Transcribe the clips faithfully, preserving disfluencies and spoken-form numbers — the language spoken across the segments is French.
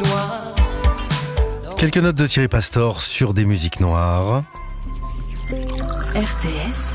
noir. Quelques notes de Thierry Pastor sur des musiques noires. R T S.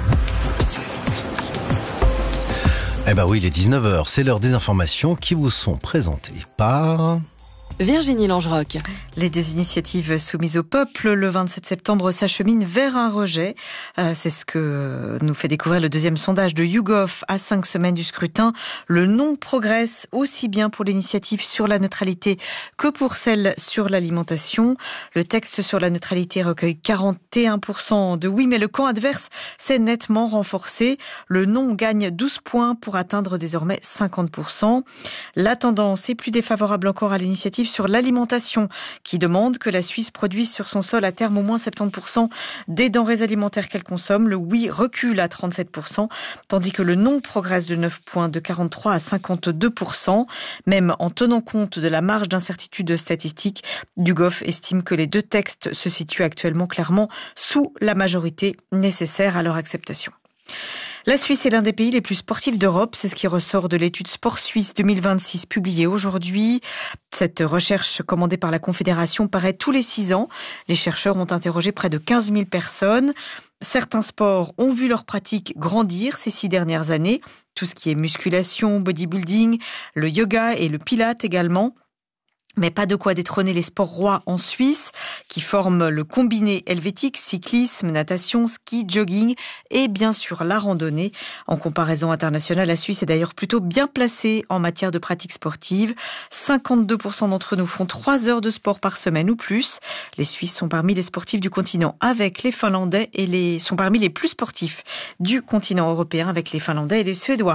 Eh ben oui, il est dix-neuf heures, c'est l'heure des informations qui vous sont présentées par... Virginie Langeroc. Les deux initiatives soumises au peuple le vingt-sept septembre s'acheminent vers un rejet. Euh, c'est ce que nous fait découvrir le deuxième sondage de YouGov à cinq semaines du scrutin. Le non progresse aussi bien pour l'initiative sur la neutralité que pour celle sur l'alimentation. Le texte sur la neutralité recueille quarante et un pour cent de oui, mais le camp adverse s'est nettement renforcé. Le non gagne douze points pour atteindre désormais cinquante pour cent. La tendance est plus défavorable encore à l'initiative sur l'alimentation, qui demande que la Suisse produise sur son sol à terme au moins soixante-dix pour cent des denrées alimentaires qu'elle consomme. Le oui recule à trente-sept pour cent, tandis que le non progresse de neuf points, de quarante-trois à cinquante-deux pour cent. Même en tenant compte de la marge d'incertitude statistique, YouGov estime que les deux textes se situent actuellement clairement sous la majorité nécessaire à leur acceptation. La Suisse est l'un des pays les plus sportifs d'Europe. C'est ce qui ressort de l'étude Sport Suisse deux mille vingt-six publiée aujourd'hui. Cette recherche commandée par la Confédération paraît tous les six ans. Les chercheurs ont interrogé près de quinze mille personnes. Certains sports ont vu leur pratique grandir ces six dernières années. Tout ce qui est musculation, bodybuilding, le yoga et le pilate également. Mais pas de quoi détrôner les sports rois en Suisse, qui forment le combiné helvétique, cyclisme, natation, ski, jogging et bien sûr la randonnée. En comparaison internationale, la Suisse est d'ailleurs plutôt bien placée en matière de pratique sportive. cinquante-deux pour cent d'entre nous font trois heures de sport par semaine ou plus. Les Suisses sont parmi les sportifs du continent avec les Finlandais et les, sont parmi les plus sportifs du continent européen avec les Finlandais et les Suédois.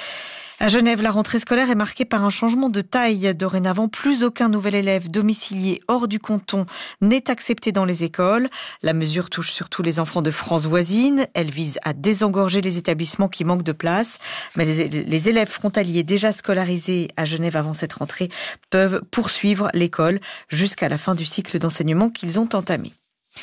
À Genève, la rentrée scolaire est marquée par un changement de taille. Dorénavant, plus aucun nouvel élève domicilié hors du canton n'est accepté dans les écoles. La mesure touche surtout les enfants de France voisine. Elle vise à désengorger les établissements qui manquent de place. Mais les, les élèves frontaliers déjà scolarisés à Genève avant cette rentrée peuvent poursuivre l'école jusqu'à la fin du cycle d'enseignement qu'ils ont entamé.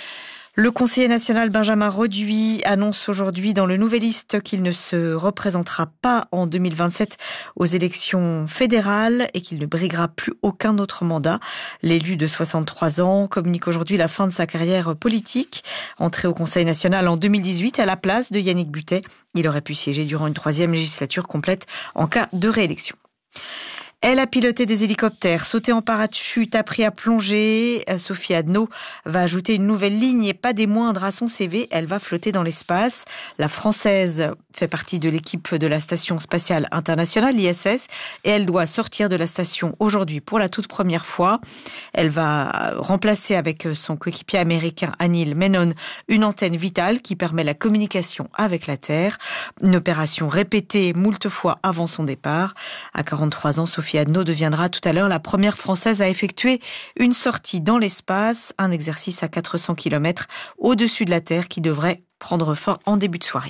Le conseiller national Benjamin Reduit annonce aujourd'hui dans le Nouvelliste qu'il ne se représentera pas en deux mille vingt-sept aux élections fédérales et qu'il ne briguera plus aucun autre mandat. L'élu de soixante-trois ans communique aujourd'hui la fin de sa carrière politique. Entré au Conseil national en deux mille dix-huit à la place de Yannick Buttet, il aurait pu siéger durant une troisième législature complète en cas de réélection. Elle a piloté des hélicoptères, sauté en parachute, appris à plonger. Sophie Adno va ajouter une nouvelle ligne et pas des moindres à son C V. Elle va flotter dans l'espace. La Française fait partie de l'équipe de la Station spatiale internationale, I S S, et elle doit sortir de la station aujourd'hui pour la toute première fois. Elle va remplacer avec son coéquipier américain Anil Menon une antenne vitale qui permet la communication avec la Terre. Une opération répétée moult fois avant son départ. À quarante-trois ans, Sophie Sophie Adno deviendra tout à l'heure la première Française à effectuer une sortie dans l'espace, un exercice à quatre cents kilomètres au-dessus de la Terre qui devrait prendre fin en début de soirée.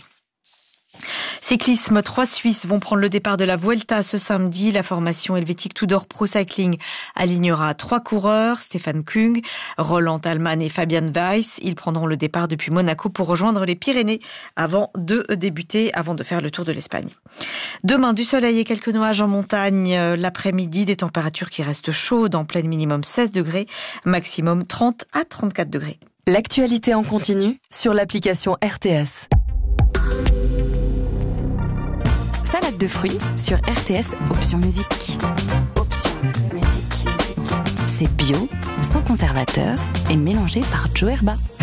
Cyclisme, trois Suisses vont prendre le départ de la Vuelta ce samedi. La formation helvétique Tudor Pro Cycling alignera trois coureurs, Stefan Kung, Roland Thalmann et Fabian Weiss. Ils prendront le départ depuis Monaco pour rejoindre les Pyrénées avant de débuter, avant de faire le tour de l'Espagne. Demain, du soleil et quelques nuages en montagne. L'après-midi, des températures qui restent chaudes, en pleine minimum seize degrés, maximum trente à trente-quatre degrés. L'actualité en continu sur l'application R T S. Salade de fruits sur R T S Option Musique. Option Musique. C'est bio, sans conservateur et mélangé par Joe Herba.